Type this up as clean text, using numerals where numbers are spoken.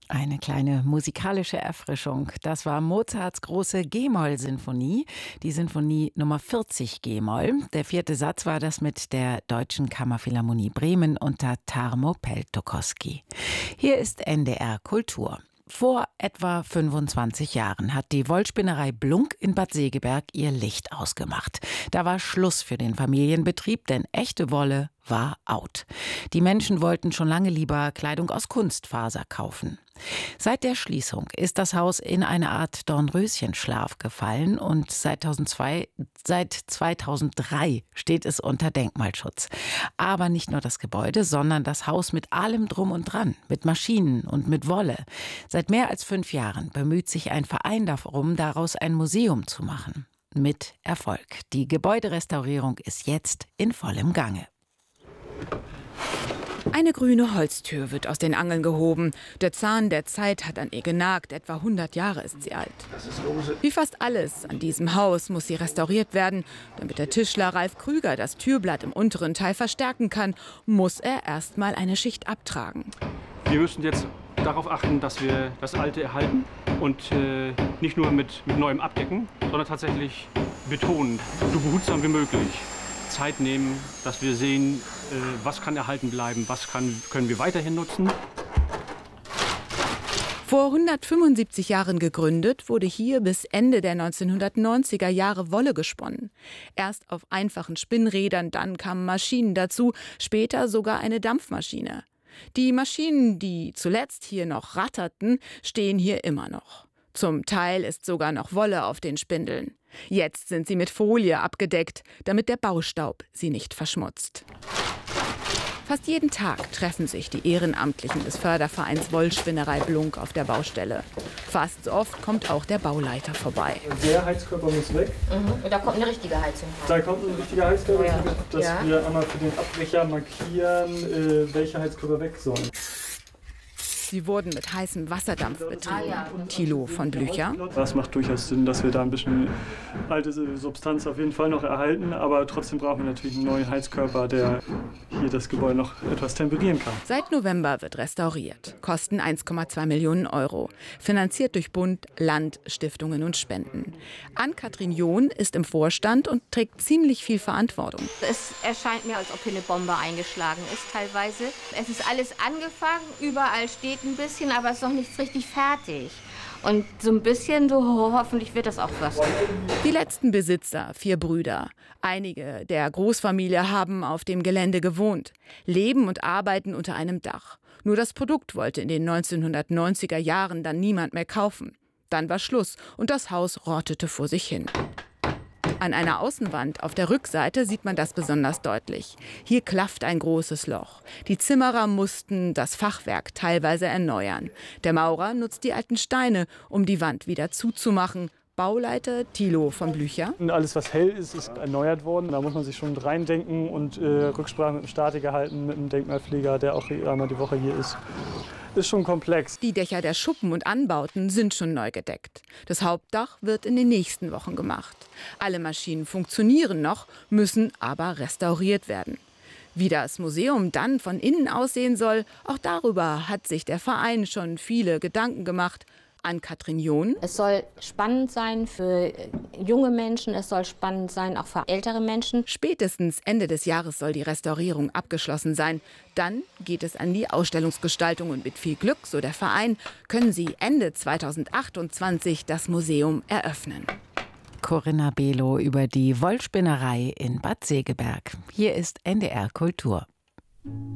Eine kleine musikalische Erfrischung. Das war Mozarts große G-Moll-Sinfonie, die Sinfonie Nummer 40 G-Moll. Der vierte Satz war das mit der Deutschen Kammerphilharmonie Bremen unter Tarmo Peltokoski. Hier ist NDR Kultur. Vor etwa 25 Jahren hat die Wollspinnerei Blunk in Bad Segeberg ihr Licht ausgemacht. Da war Schluss für den Familienbetrieb, denn echte Wolle war out. Die Menschen wollten schon lange lieber Kleidung aus Kunstfaser kaufen. Seit der Schließung ist das Haus in eine Art Dornröschenschlaf gefallen und seit 2003 steht es unter Denkmalschutz. Aber nicht nur das Gebäude, sondern das Haus mit allem Drum und Dran, mit Maschinen und mit Wolle. Seit mehr als 5 Jahren bemüht sich ein Verein darum, daraus ein Museum zu machen. Mit Erfolg. Die Gebäuderestaurierung ist jetzt in vollem Gange. Eine grüne Holztür wird aus den Angeln gehoben. Der Zahn der Zeit hat an ihr genagt. Etwa 100 Jahre ist sie alt. Wie fast alles an diesem Haus muss sie restauriert werden. Damit der Tischler Ralf Krüger das Türblatt im unteren Teil verstärken kann, muss er erst mal eine Schicht abtragen. Wir müssen jetzt darauf achten, dass wir das Alte erhalten und nicht nur mit neuem abdecken, sondern tatsächlich betonen, so behutsam wie möglich. Zeit nehmen, dass wir sehen, was kann erhalten bleiben, was können wir weiterhin nutzen. Vor 175 Jahren gegründet, wurde hier bis Ende der 1990er Jahre Wolle gesponnen. Erst auf einfachen Spinnrädern, dann kamen Maschinen dazu, später sogar eine Dampfmaschine. Die Maschinen, die zuletzt hier noch ratterten, stehen hier immer noch. Zum Teil ist sogar noch Wolle auf den Spindeln. Jetzt sind sie mit Folie abgedeckt, damit der Baustaub sie nicht verschmutzt. Fast jeden Tag treffen sich die Ehrenamtlichen des Fördervereins Wollspinnerei Blunk auf der Baustelle. Fast so oft kommt auch der Bauleiter vorbei. Der Heizkörper muss weg. Und da kommt eine richtige Heizung rein. Da kommt ein richtiger Heizkörper, dass Ja. wir einmal für den Abbrecher markieren, welche Heizkörper weg sollen. Sie wurden mit heißem Wasserdampf betrieben. Thilo von Blücher. Das macht durchaus Sinn, dass wir da ein bisschen alte Substanz auf jeden Fall noch erhalten, aber trotzdem brauchen wir natürlich einen neuen Heizkörper, der hier das Gebäude noch etwas temperieren kann. Seit November wird restauriert. Kosten 1,2 Millionen Euro. Finanziert durch Bund, Land, Stiftungen und Spenden. Ann-Kathrin John ist im Vorstand und trägt ziemlich viel Verantwortung. Es erscheint mir, als ob hier eine Bombe eingeschlagen ist teilweise. Es ist alles angefangen, überall steht ein bisschen, aber es ist noch nichts richtig fertig. Und so ein bisschen, so hoffentlich wird das auch was. Die letzten Besitzer, 4 Brüder. Einige der Großfamilie haben auf dem Gelände gewohnt, leben und arbeiten unter einem Dach. Nur das Produkt wollte in den 1990er Jahren dann niemand mehr kaufen. Dann war Schluss und das Haus rottete vor sich hin. An einer Außenwand auf der Rückseite sieht man das besonders deutlich. Hier klafft ein großes Loch. Die Zimmerer mussten das Fachwerk teilweise erneuern. Der Maurer nutzt die alten Steine, um die Wand wieder zuzumachen. Bauleiter Thilo von Blücher. Alles, was hell ist, ist erneuert worden. Da muss man sich schon reindenken und Rücksprache mit dem Statiker halten, mit dem Denkmalpfleger, der auch einmal die Woche hier ist. Ist schon komplex. Die Dächer der Schuppen und Anbauten sind schon neu gedeckt. Das Hauptdach wird in den nächsten Wochen gemacht. Alle Maschinen funktionieren noch, müssen aber restauriert werden. Wie das Museum dann von innen aussehen soll, auch darüber hat sich der Verein schon viele Gedanken gemacht. Ann-Kathrin John. Es soll spannend sein für junge Menschen, es soll spannend sein auch für ältere Menschen. Spätestens Ende des Jahres soll die Restaurierung abgeschlossen sein. Dann geht es an die Ausstellungsgestaltung und mit viel Glück, so der Verein, können sie Ende 2028 das Museum eröffnen. Corinna Below über die Wollspinnerei in Bad Segeberg. Hier ist NDR Kultur.